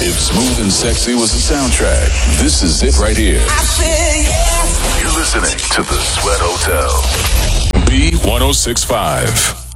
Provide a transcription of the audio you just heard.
If Smooth and Sexy was a soundtrack, this is it right here. I said yes. You're listening to The Sweat Hotel. B1065.